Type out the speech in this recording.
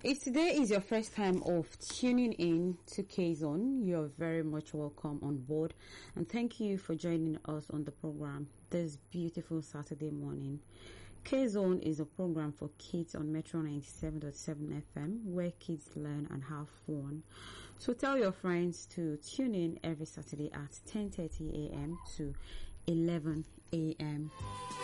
If today is your first time of tuning in to K-Zone, you're very much welcome on board, and thank you for joining us on the program this beautiful Saturday morning. K-Zone is a program for kids on Metro 97.7 FM where kids learn and have fun. So tell your friends to tune in every Saturday at 10:30 a.m. to 11 a.m.